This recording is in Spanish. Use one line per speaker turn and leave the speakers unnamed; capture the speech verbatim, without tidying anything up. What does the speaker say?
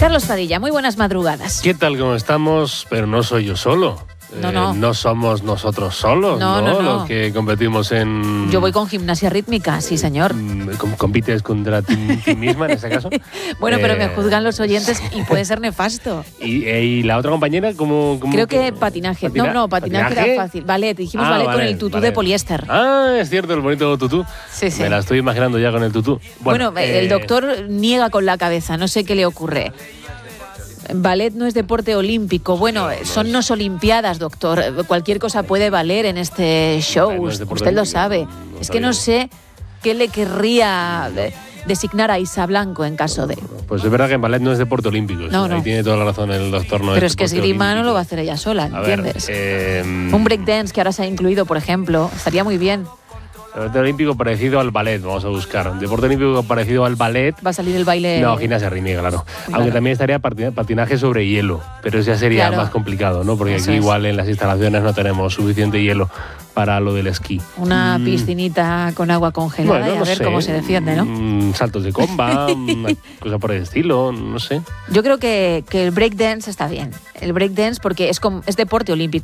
Carlos Padilla, muy buenas madrugadas.
¿Qué tal? ¿Cómo estamos? Pero no soy yo solo.
No, no.
Eh, no somos nosotros solos,
No,
¿no?
no, no.
Los que competimos en...
Yo voy con gimnasia rítmica, sí, señor.
Com- ¿Compites contra ti, ti misma en este caso?
Bueno, pero
Eh,
me juzgan los oyentes y puede ser nefasto.
¿Y, eh, y la otra compañera cómo...? cómo
Creo que patinaje.
patina-
No, no, patinaje,
¿patinaje?
era fácil. Ballet, dijimos
Ah,
ballet con
vale,
el tutú
vale.
de poliéster.
Ah, es cierto, el bonito tutú.
Sí, sí.
Me la estoy imaginando ya con el tutú.
Bueno,
eh,
el doctor niega con la cabeza, no sé qué le ocurre. Ballet no es deporte olímpico. Bueno,
No, no
son
es.
no olimpiadas, doctor. Cualquier cosa puede valer en este show.
No es deporte
Usted lo
olímpico,
sabe.
no
Es que no
sabía.
sé qué le querría eh, designar a Isa Blanco en caso de...
Pues es verdad que en ballet no es deporte olímpico.
No,
Ahí
no.
tiene toda la razón el doctor. No
Pero
es
es que
deporte
esgrima no
olímpico.
lo va a hacer ella sola,
A ver,
¿entiendes?
eh,
Un breakdance que ahora se ha incluido, por ejemplo, estaría muy bien.
Deporte olímpico parecido al ballet, vamos a buscar. Un deporte olímpico parecido al ballet.
Va a salir el baile...
No, gimnasia rítmica, claro.
Claro.
Aunque también estaría patina- patinaje sobre hielo, pero eso ya sería
Claro.
más complicado, ¿no? Porque
Eso
aquí
es.
igual en las instalaciones no tenemos suficiente hielo para lo del esquí.
Una
Mm,
piscinita con agua congelada
bueno,
y a
no
ver
sé.
cómo se defiende, ¿no?
Mm, saltos de comba, una cosa por el estilo, no sé.
Yo creo que, que el breakdance está bien. El breakdance porque es, como, es deporte olímpico.